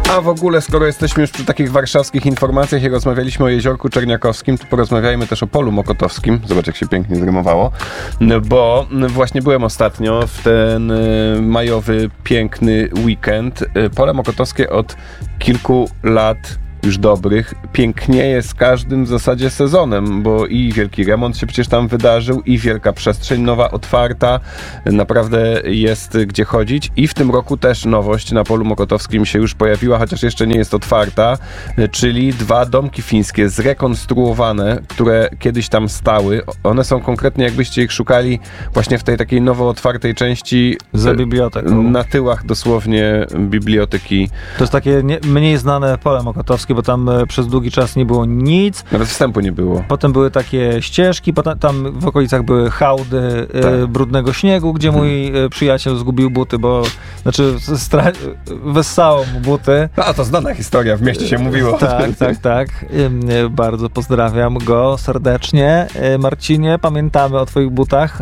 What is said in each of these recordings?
A w ogóle, skoro jesteśmy już przy takich warszawskich informacjach i rozmawialiśmy o Jeziorku Czerniakowskim, to porozmawiajmy też o Polu Mokotowskim. Zobacz, jak się pięknie zrymowało. Bo właśnie byłem ostatnio w ten majowy, piękny weekend. Pole Mokotowskie od kilku lat już dobrych pięknieje z każdym w zasadzie sezonem, bo i wielki remont się przecież tam wydarzył, i wielka przestrzeń nowa otwarta, naprawdę jest gdzie chodzić, i w tym roku też nowość na Polu Mokotowskim się już pojawiła, chociaż jeszcze nie jest otwarta, czyli 2 domki fińskie zrekonstruowane, które kiedyś tam stały. One są konkretnie, jakbyście ich szukali właśnie w tej takiej nowo otwartej części za biblioteką. Na tyłach dosłownie biblioteki. To jest takie mniej znane Pole Mokotowskie, bo tam przez długi czas nie było nic. Nawet wstępu nie było. Potem były takie ścieżki, potem tam w okolicach były hałdy brudnego śniegu, gdzie mój przyjaciel zgubił buty, bo wessało mu buty. A to znana historia, w mieście się mówiło. Tak. Bardzo pozdrawiam go serdecznie. Marcinie, pamiętamy o twoich butach.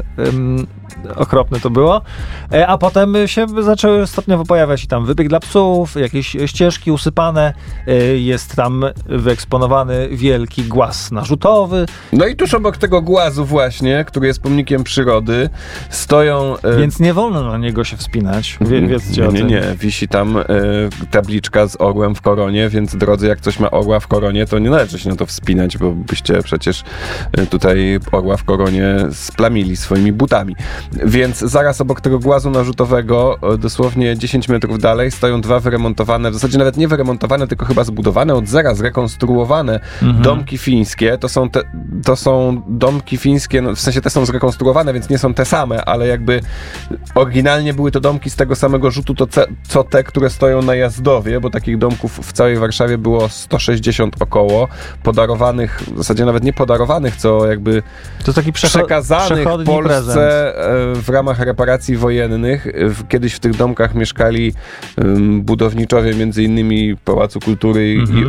Okropne to było. A potem się zaczęły stopniowo pojawiać i tam wybieg dla psów, jakieś ścieżki usypane. Jest tam wyeksponowany wielki głaz narzutowy. No i tuż obok tego głazu właśnie, który jest pomnikiem przyrody, stoją... Więc nie wolno na niego się wspinać. Wiedzcie o tym. Nie. Wisi tam tabliczka z orłem w koronie, więc drodzy, jak coś ma orła w koronie, to nie należy się na to wspinać, bo byście przecież tutaj orła w koronie splamili swoimi butami. Więc zaraz obok tego głazu narzutowego, dosłownie 10 metrów dalej, stoją 2 wyremontowane, w zasadzie nawet nie wyremontowane, tylko chyba zbudowane od zera, zrekonstruowane domki fińskie. To są domki fińskie, no w sensie te są zrekonstruowane, więc nie są te same, ale jakby oryginalnie były to domki z tego samego rzutu, co te, które stoją na Jazdowie, bo takich domków w całej Warszawie było 160 około, podarowanych, w zasadzie nawet nie podarowanych, co jakby to taki przekazanych Polsce prezent w ramach reparacji wojennych. Kiedyś w tych domkach mieszkali budowniczowie, między innymi Pałacu Kultury i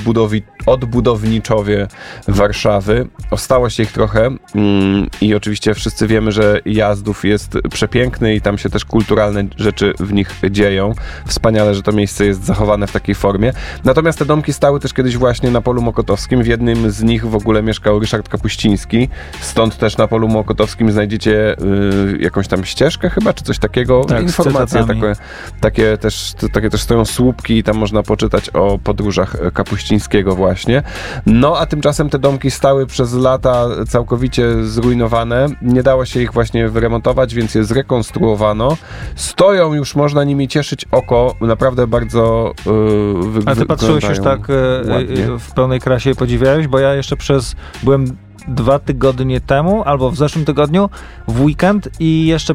odbudowniczowie Warszawy. Ostało się ich trochę i oczywiście wszyscy wiemy, że Jazdów jest przepiękny i tam się też kulturalne rzeczy w nich dzieją. Wspaniale, że to miejsce jest zachowane w takiej formie. Natomiast te domki stały też kiedyś właśnie na Polu Mokotowskim. W jednym z nich w ogóle mieszkał Ryszard Kapuściński. Stąd też na Polu Mokotowskim znajdziecie jakąś tam ścieżkę chyba, czy coś takiego. Tak, informacje takie też stoją słupki i tam można poczytać o podróżach Kapuścińskiego właśnie. No a tymczasem te domki stały przez lata całkowicie zrujnowane. Nie dało się ich właśnie wyremontować, więc je zrekonstruowano. Stoją już, można nimi cieszyć oko. Naprawdę bardzo A ty patrzyłeś już tak w pełnej krasie i podziwiałeś? Bo ja jeszcze byłem 2 tygodnie temu, albo w zeszłym tygodniu, w weekend i jeszcze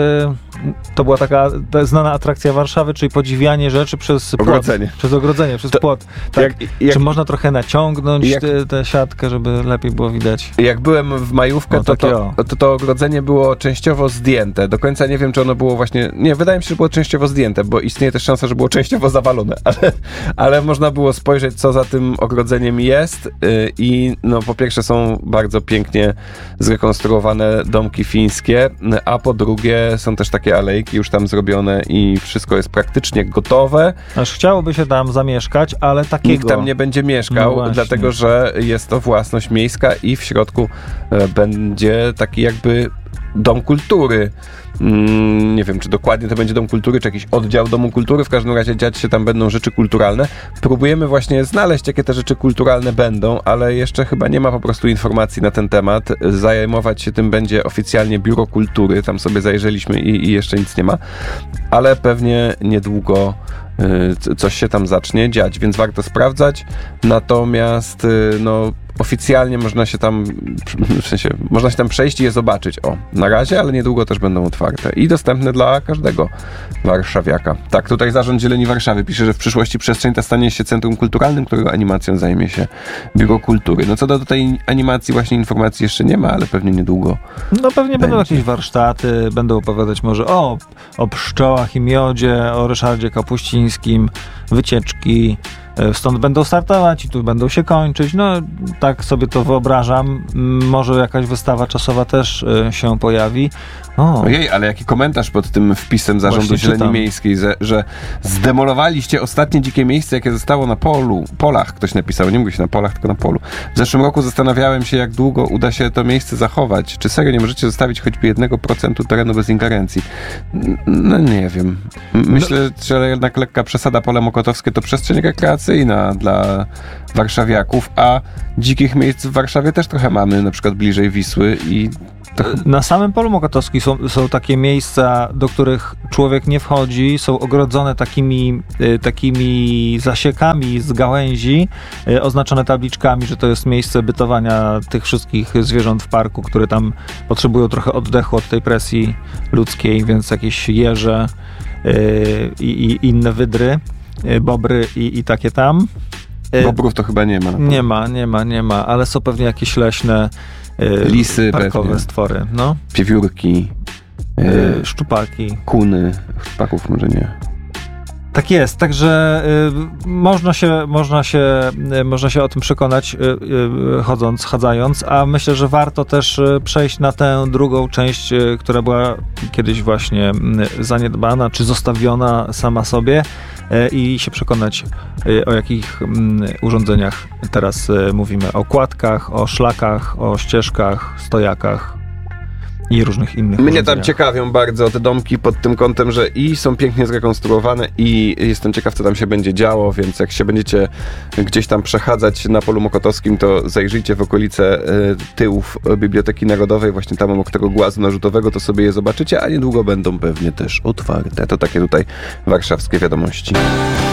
to była taka znana atrakcja Warszawy, czyli podziwianie rzeczy przez płot. Przez płot. Tak, czy można trochę naciągnąć tę siatkę, żeby lepiej było widać? Jak byłem w majówkę, to ogrodzenie było częściowo zdjęte. Do końca nie wiem, czy ono było właśnie... Nie, wydaje mi się, że było częściowo zdjęte, bo istnieje też szansa, że było częściowo zawalone. Ale można było spojrzeć, co za tym ogrodzeniem jest i no po pierwsze są bardzo pięknie zrekonstruowane domki fińskie, a po drugie są też takie alejki już tam zrobione i wszystko jest praktycznie gotowe. Aż chciałoby się tam zamieszkać, ale takiego... Nikt tam nie będzie mieszkał, dlatego że jest to własność miejska i w środku będzie taki jakby dom kultury. Nie wiem, czy dokładnie to będzie dom kultury, czy jakiś oddział domu kultury. W każdym razie dziać się tam będą rzeczy kulturalne. Próbujemy właśnie znaleźć, jakie te rzeczy kulturalne będą, ale jeszcze chyba nie ma po prostu informacji na ten temat. Zajmować się tym będzie oficjalnie Biuro Kultury. Tam sobie zajrzeliśmy i jeszcze nic nie ma. Ale pewnie niedługo coś się tam zacznie dziać, więc warto sprawdzać. Natomiast oficjalnie można się tam przejść i je zobaczyć. Na razie, ale niedługo też będą otwarte i dostępne dla każdego warszawiaka. Tak, tutaj Zarząd Zieleni Warszawy pisze, że w przyszłości przestrzeń ta stanie się centrum kulturalnym, którego animacją zajmie się Biuro Kultury. No co do tej animacji właśnie informacji jeszcze nie ma, ale pewnie niedługo pewnie będą jakieś warsztaty, będą opowiadać może o pszczołach i miodzie, o Ryszardzie Kapuścińskim, wycieczki, stąd będą startować i tu będą się kończyć. Tak sobie to wyobrażam. Może jakaś wystawa czasowa też się pojawi. Ojej, ale jaki komentarz pod tym wpisem Zarządu Zieleni Miejskiej, że zdemolowaliście ostatnie dzikie miejsce, jakie zostało na polach. Ktoś napisał, nie mówi się na polach, tylko na polu. W zeszłym roku zastanawiałem się, jak długo uda się to miejsce zachować. Czy serio nie możecie zostawić choćby 1% terenu bez ingerencji? No nie wiem. Myślę, że jednak lekka przesada. Pole mokotowskie to przestrzeń rekreacyjna dla warszawiaków, a dzikich miejsc w Warszawie też trochę mamy, na przykład bliżej Wisły i na samym polu mokotowskim są takie miejsca, do których człowiek nie wchodzi, są ogrodzone takimi zasiekami z gałęzi, oznaczone tabliczkami, że to jest miejsce bytowania tych wszystkich zwierząt w parku, które tam potrzebują trochę oddechu od tej presji ludzkiej, więc jakieś jeże i inne wydry, bobry i takie tam. Bobrów to chyba nie ma. Nie ma, ale są pewnie jakieś leśne lisy, parkowe pewnie. stwory. No. Piewiórki, szczupaki. Kuny, szczupaków może nie. Tak jest, także można się o tym przekonać chadzając, a myślę, że warto też przejść na tę drugą część, która była kiedyś właśnie zaniedbana, czy zostawiona sama sobie i się przekonać, o jakich urządzeniach teraz mówimy. O kładkach, o szlakach, o ścieżkach, stojakach i różnych innych Mnie tam ciekawią bardzo te domki pod tym kątem, że i są pięknie zrekonstruowane i jestem ciekaw, co tam się będzie działo, więc jak się będziecie gdzieś tam przechadzać na polu mokotowskim, to zajrzyjcie w okolice tyłów Biblioteki Narodowej, właśnie tam obok tego głazu narzutowego, to sobie je zobaczycie, a niedługo będą pewnie też otwarte. To takie tutaj warszawskie wiadomości.